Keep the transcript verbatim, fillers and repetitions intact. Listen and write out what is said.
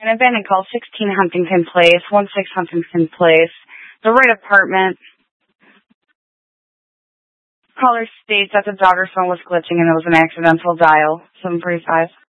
An abandoned call, sixteen Huntington Place, one six Huntington Place, the right apartment. Caller states that the daughter's phone was glitching and it was an accidental dial, seven forty-five.